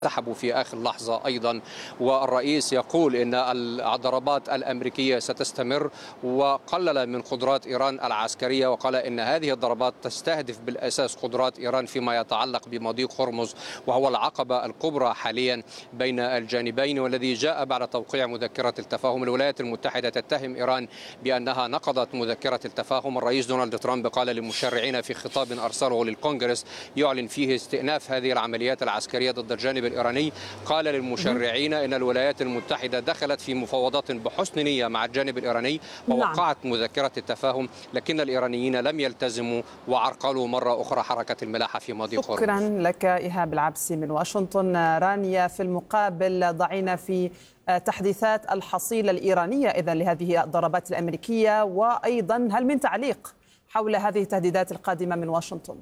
سحبوا في آخر لحظة أيضا. والرئيس يقول إن الضربات الأمريكية ستستمر، وقلل من قدرات إيران العسكرية، وقال إن هذه الضربات تستهدف بالأساس قدرات إيران فيما يتعلق بمضيق هرمز، وهو العقبة الكبرى حاليا بين الجانبين، والذي جاء بعد توقيع مذكرة التفاهم. الولايات المتحدة تتهم إيران بأنها نقضت مذكرة التفاهم. الرئيس دونالد ترامب قال للمشرعين في خطاب أرسله للكونغرس يعلن فيه استئناف هذه العمليات العسكرية ضد الجانب الإيراني، قال للمشرعين إن الولايات المتحدة دخلت في مفاوضات بحسن نية مع الجانب الإيراني ووقعت مذكرة التفاهم، لكن الإيرانيين لم يلتزموا وعرقلوا مرة أخرى حركة الملاحة في مضيق هرمز. شكرا لك إيهاب العبسي من واشنطن. رانيا، في المقابل ضعينا في تحديثات الحصيلة الإيرانية إذن لهذه الضربات الأمريكية، وأيضا هل من تعليق حول هذه التهديدات القادمة من واشنطن؟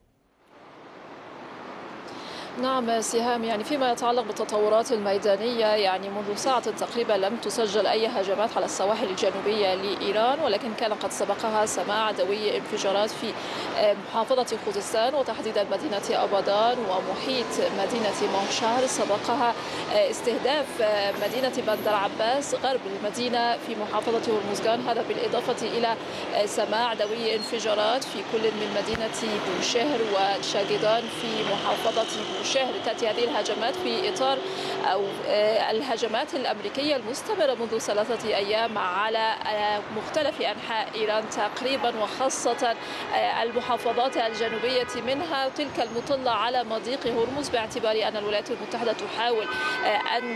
نعم سهام، يعني فيما يتعلق بالتطورات الميدانية، منذ ساعة تقريبا لم تسجل أي هجمات على السواحل الجنوبية لإيران، ولكن كان قد سبقها سماع دوي انفجارات في محافظة خوزستان وتحديدا مدينة أبادان ومحيط مدينة مانشهر. سبقها استهداف مدينة بندر عباس غرب المدينة في محافظة هرمزغان، هذا بالإضافة إلى سماع دوي انفجارات في كل من مدينة بوشهر وشاجدان في محافظة بوشهر. تأتي هذه الهجمات في إطار الهجمات الأمريكية المستمرة منذ 3 أيام على مختلف أنحاء إيران تقريبا، وخاصة المحافظات الجنوبية منها تلك المطلة على مضيق هرمز، باعتبار أن الولايات المتحدة تحاول أن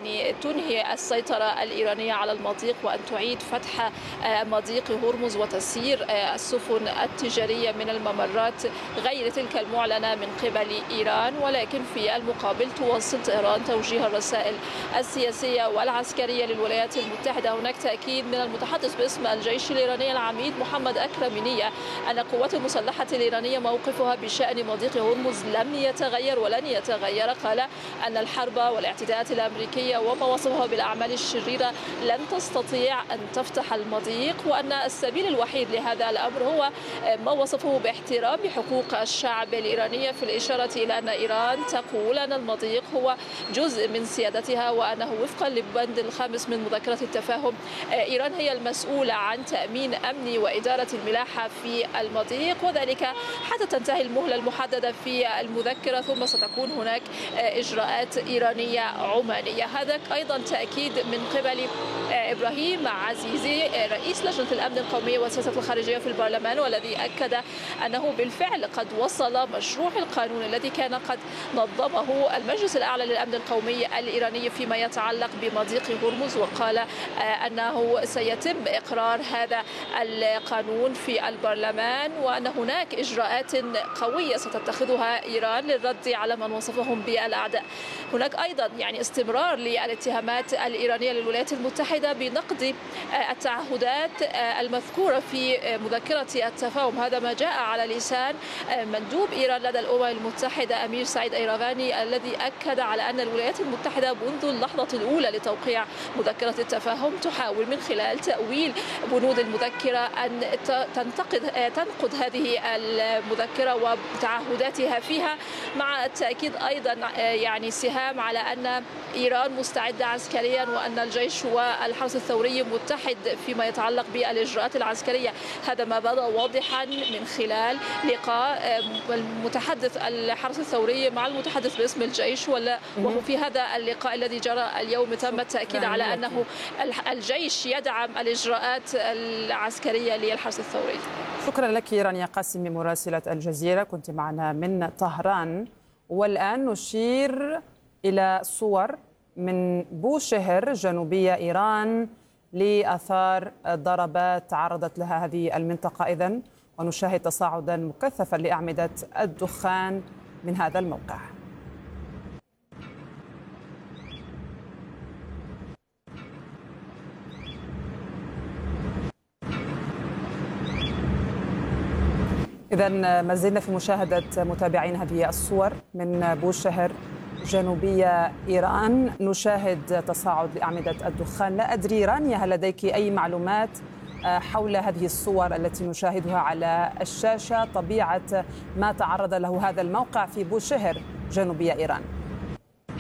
تنهي السيطرة الإيرانية على المضيق وأن تعيد فتح مضيق هرمز وتسيير السفن التجارية من الممرات غير تلك المعلنة من قبل إيران. ولكن في المقابل تواصل طهران توجيه الرسائل السياسية والعسكرية للولايات المتحدة. هناك تأكيد من المتحدث باسم الجيش الإيراني العميد محمد أكرم نية أن القوات المسلحة الإيرانية موقفها بشأن مضيق هرمز لم يتغير ولن يتغير. قال أن الحرب والاعتداءات الأمريكية وما وصفها بالأعمال الشريرة لن تستطيع أن تفتح المضيق، وأن السبيل الوحيد لهذا الأمر هو ما وصفه باحترام حقوق الشعب الإيراني، في الإشارة إلى أن إيران تقول أن المضيق هو جزء من سيادتها، وأنه وفقا للبند 5 من مذكرة التفاهم إيران هي المسؤولة عن تأمين أمن وإدارة الملاحة في المضيق، وذلك حتى تنتهي المهلة المحددة في المذكرة، ثم ستكون هناك إجراءات إيرانية عمانية. هذا أيضا تأكيد من قبل إبراهيم عزيزي رئيس لجنة الأمن القومي والسياسة الخارجية في البرلمان، والذي أكد أنه بالفعل قد وصل مشروع القانون الذي كان قد نظمه المجلس الأعلى للأمن القومي الإيراني فيما يتعلق بمضيق هرمز، وقال أنه سيتم إقرار هذا القانون في البرلمان، وأن هناك إجراءات قوية ستتخذها إيران للرد على من وصفهم بالأعداء. هناك أيضا استمرار للاتهامات الإيرانية للولايات المتحدة بنقض التعهدات المذكورة في مذكرة التفاهم. هذا ما جاء على لسان مندوب إيران لدى الأمم المتحدة أمير سعيد أيرغاني، الذي أكد على أن الولايات المتحدة منذ اللحظة الأولى لتوقيع مذكرة التفاهم تحاول من خلال تأويل بنود المذكرة أن تنقض هذه المذكرة وتعهداتها فيها، مع التأكيد أيضا سهام على أن إيران مستعدة عسكريا وأن الجيش والحرس الثوري متحد فيما يتعلق بالإجراءات العسكرية. هذا ما بدا واضحا من خلال لقاء المتحدث الحرس الثوري مع المتحدث باسم الجيش، وهو في هذا اللقاء الذي جرى اليوم تم التأكيد على أنه الجيش يدعم الإجراءات العسكرية للحرس الثوري. شكرا لك رانيا قاسمي مراسلة الجزيرة، كنت معنا من طهران. والآن نشير إلى صور من بوشهر جنوبية إيران لآثار ضربات تعرضت لها هذه المنطقة إذن، ونشاهد تصاعدا مكثفا لأعمدة الدخان من هذا الموقع. إذن ما زلنا في مشاهدة متابعين هذه الصور من بوشهر جنوبية إيران، نشاهد تصاعد لأعمدة الدخان. لا أدري رانيا، هل لديك أي معلومات حول هذه الصور التي نشاهدها على الشاشة، طبيعة ما تعرض له هذا الموقع في بوشهر جنوبية إيران؟